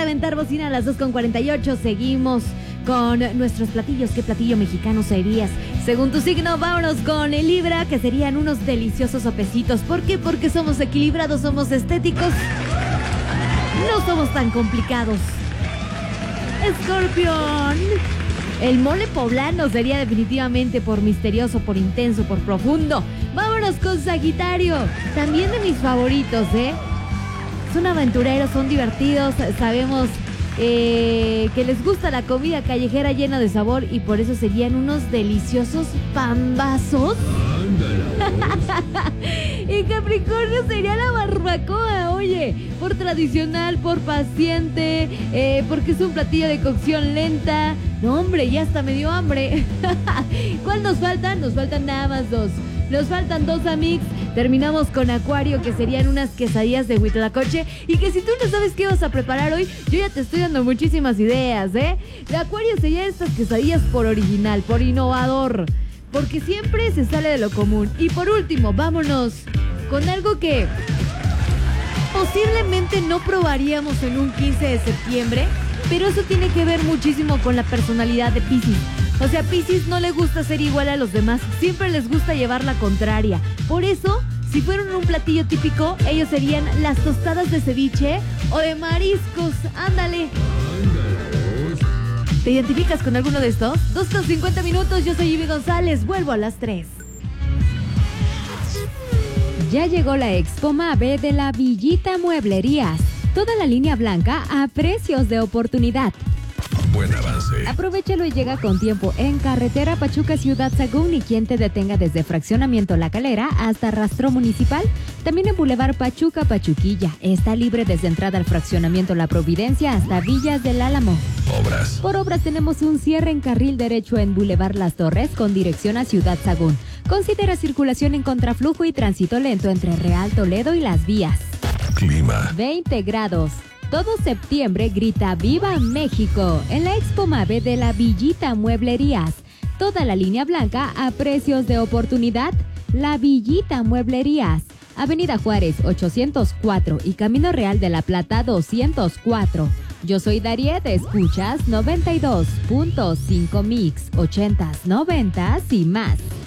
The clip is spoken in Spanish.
reventar bocina a las 2:48. Seguimos con nuestros platillos. ¿Qué platillo mexicano serías? Según tu signo, vámonos con el Libra, que serían unos deliciosos sopecitos. ¿Por qué? Porque somos equilibrados, somos estéticos. No somos tan complicados. Escorpión. El mole poblano sería definitivamente por misterioso, por intenso, por profundo. Vámonos con Sagitario. También de mis favoritos, ¿eh? Son aventureros, son divertidos, sabemos que les gusta la comida callejera llena de sabor y por eso serían unos deliciosos pambazos. Y Capricornio sería la barbacoa, oye, por tradicional, por paciente, porque es un platillo de cocción lenta. No, hombre, ya hasta me dio hambre. ¿Cuál nos faltan? Nos faltan nada más dos. Nos faltan dos, amigos. Terminamos con Acuario, que serían unas quesadillas de huitlacoche. Y que si tú no sabes qué vas a preparar hoy, yo ya te estoy dando muchísimas ideas, ¿eh? De Acuario serían estas quesadillas por original, por innovador, porque siempre se sale de lo común. Y por último, vámonos con algo que posiblemente no probaríamos en un 15 de septiembre, pero eso tiene que ver muchísimo con la personalidad de Piscis. O sea, Piscis no le gusta ser igual a los demás, siempre les gusta llevar la contraria. Por eso, si fueran un platillo típico, ellos serían las tostadas de ceviche o de mariscos. ¡Ándale! ¿Te identificas con alguno de estos? 2:50, yo soy Ivy González, vuelvo a las 3. Ya llegó la Expo Mave de la Villita Mueblerías. Toda la línea blanca a precios de oportunidad. Buen avance. Aprovechalo y llega con tiempo en carretera Pachuca Ciudad Sagún y quien te detenga desde Fraccionamiento La Calera hasta Rastro Municipal. También en Boulevard Pachuca Pachuquilla. Está libre desde entrada al Fraccionamiento La Providencia hasta Villas del Álamo. Obras. Por obras tenemos un cierre en carril derecho en Boulevard Las Torres con dirección a Ciudad Sagún. Considera circulación en contraflujo y tránsito lento entre Real Toledo y Las Vías. Clima. 20 grados. Todo septiembre grita ¡Viva México! En la Expo Mave de la Villita Mueblerías. Toda la línea blanca a precios de oportunidad. La Villita Mueblerías. Avenida Juárez 804 y Camino Real de la Plata 204. Yo soy Dariet, escuchas 92.5 Mix, 80s, 90s y más.